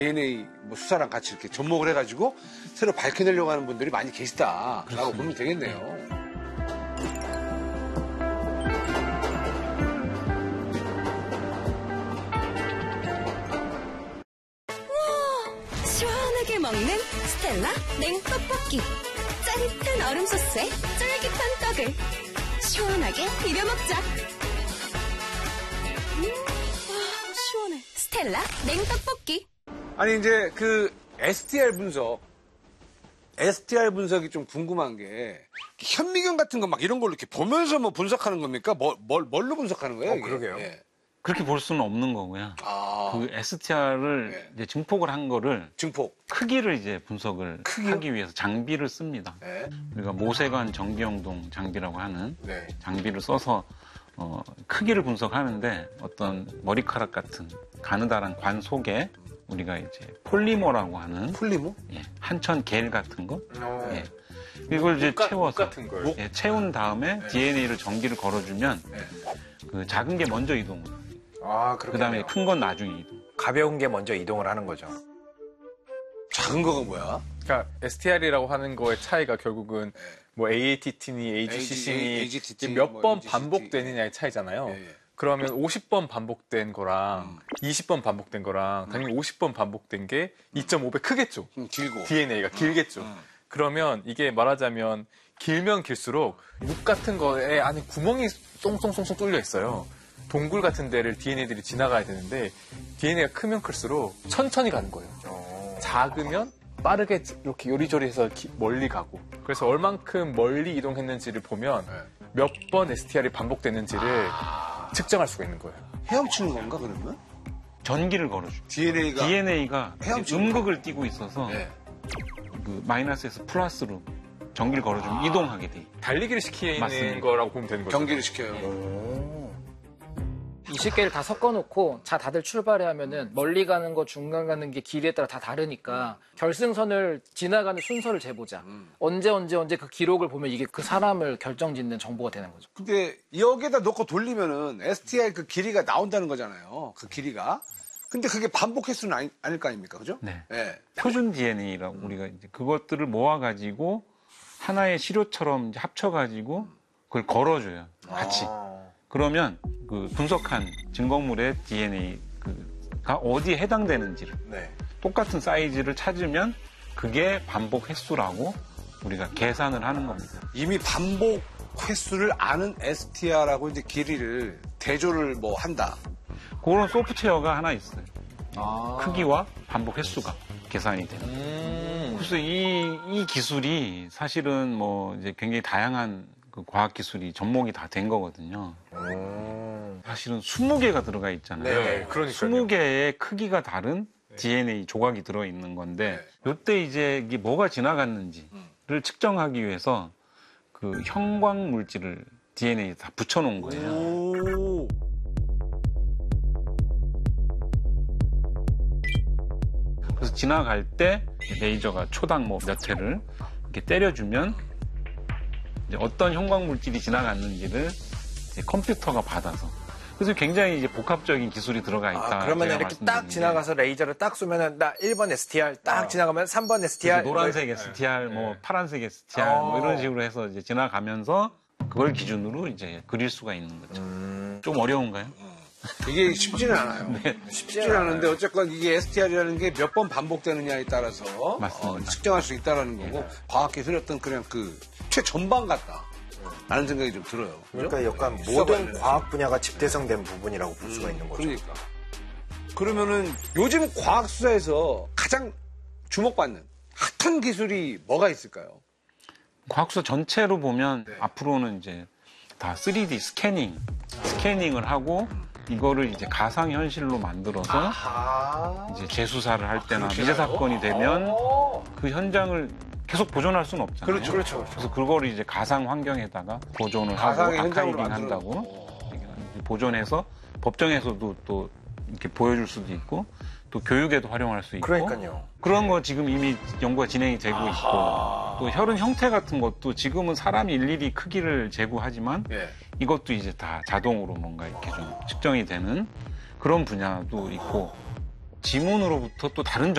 DNA 뭐 수사랑 같이 이렇게 접목을 해가지고 새로 밝혀내려고 하는 분들이 많이 계시다라고 보면 되겠네요. 시원하게 먹는 스텔라 냉떡볶이. 짜릿한 얼음 소스에 쫄깃한 떡을 시원하게 비벼 먹자. 시원해. 스텔라 냉떡볶이. 아니 이제 그 STR 분석이 좀 궁금한 게 현미경 같은 거 막 이런 걸로 이렇게 보면서 뭐 분석하는 겁니까? 뭘로 분석하는 거예요? 이게? 그러게요. 예. 그렇게 볼 수는 없는 거고요. 그 STR을 네. 이제 증폭을 한 거를 증폭. 크기를 이제 분석을 크기요? 하기 위해서 장비를 씁니다. 네. 우리가 모세관 전기영동 장비라고 하는 네. 장비를 써서 크기를 분석하는데 어떤 머리카락 같은 가느다란 관 속에 우리가 이제 폴리머라고 하는 폴리머? 예, 한천 겔 같은 거 예. 이걸 이제 채워서 같은 걸. 예, 채운 다음에 DNA를 전기를 걸어주면 네. 그 작은 게 먼저 이동을 그렇군요. 그다음에 큰 건 나중에 이동. 가벼운 게 먼저 이동을 하는 거죠. 작은 거가 뭐야? 그러니까 STR이라고 하는 거의 차이가 결국은 뭐 AATT니 AGCC니 몇 번 반복되느냐의 차이잖아요. 예, 예. 그러면 50번 반복된 거랑 20번 반복된 거랑 당연히 50번 반복된 게 2.5배 크겠죠. 길고. DNA가 길겠죠. 그러면 이게 말하자면 길면 길수록 육 같은 거에 안에 구멍이 똥똥똥똥 뚫려 있어요. 동굴 같은 데를 DNA들이 지나가야 되는데 DNA가 크면 클수록 천천히 가는 거예요. 작으면 빠르게 이렇게 요리조리해서 멀리 가고. 그래서 얼만큼 멀리 이동했는지를 보면 몇 번 STR이 반복됐는지를 측정할 수가 있는 거예요. 헤엄치는 건가 그러면? 전기를 걸어줘. DNA가 헤엄치는 음극을 띠고 있어서 네. 그 마이너스에서 플러스로 전기를 걸어주면 이동하게 돼. 달리기를 시키는 맞습니다. 거라고 보면 되는 거죠. 경기를 시켜요. 20개를 다 섞어놓고 자 다들 출발해 하면은 멀리 가는 거 중간 가는 게 길이에 따라 다 다르니까 결승선을 지나가는 순서를 재보자. 언제 그 기록을 보면 이게 그 사람을 결정짓는 정보가 되는 거죠. 근데 여기에다 놓고 돌리면은 STI 그 길이가 나온다는 거잖아요. 그 길이가. 근데 그게 반복 횟수는 아닐 거 아닙니까? 그죠? 네. 네. 표준 DNA라고 우리가 이제 그것들을 모아가지고 하나의 시료처럼 이제 합쳐가지고 그걸 걸어줘요. 같이. 그러면 그 분석한 증거물의 DNA가 어디에 해당되는지를 똑같은 사이즈를 찾으면 그게 반복 횟수라고 우리가 계산을 하는 겁니다. 이미 반복 횟수를 아는 STR하고 이제 길이를 대조를 뭐 한다. 그런 소프트웨어가 하나 있어요. 크기와 반복 횟수가 계산이 되는. 그래서 이 기술이 사실은 뭐 이제 굉장히 다양한 그 과학 기술이 접목이 다 된 거거든요. 사실은 20개가 들어가 있잖아요. 네, 그러니까요. 20개의 크기가 다른 DNA 조각이 들어 있는 건데 이때 이제 이게 뭐가 지나갔는지를 측정하기 위해서 그 형광 물질을 DNA에 다 붙여 놓은 거예요. 그래서 지나갈 때 레이저가 초당 뭐 몇 회를 이렇게 때려주면 이제 어떤 형광 물질이 지나갔는지를 이제 컴퓨터가 받아서 그래서 굉장히 이제 복합적인 기술이 들어가 있다. 그러면 이렇게 딱 지나가서 레이저를 딱 쏘면은 나 1번 STR 딱 지나가면 3번 STR 노란색 STR, 뭐 파란색 STR 뭐 이런 식으로 해서 이제 지나가면서 그걸 기준으로 이제 그릴 수가 있는 거죠. 좀 어려운가요? 이게 쉽지는 않아요. 쉽지는 않은데 어쨌건 이게 STR이라는 게 몇 번 반복되느냐에 따라서 맞습니다. 측정할 수 있다는 거고 과학기술의 어떤 그냥 그 최전방 같다. 라는 생각이 좀 들어요. 그러니까 약간 모든 과학 분야가 집대성된 부분이라고 볼 수가 있는 거죠. 그러니까. 그러면은 요즘 과학 수사에서 가장 주목받는 핫한 기술이 뭐가 있을까요? 과학수사 전체로 보면 앞으로는 이제 다 3D 스캐닝을 하고 이거를 이제 가상현실로 만들어서 이제 재수사를 할 때나 미제 사건이 되면 그 현장을 계속 보존할 수는 없잖아요. 그렇죠. 그래서 그거를 이제 가상 환경에다가 보존을 하고 가상의 현장으로 아카이빙 한다고 보존해서 법정에서도 또 이렇게 보여줄 수도 있고 또 교육에도 활용할 수 있고 그러니까요. 그런 거 지금 이미 연구가 진행이 되고 있고 또 혈흔 형태 같은 것도 지금은 사람이 일일이 크기를 재고하지만 이것도 이제 다 자동으로 뭔가 이렇게 좀 측정이 되는 그런 분야도 있고 지문으로부터 또 다른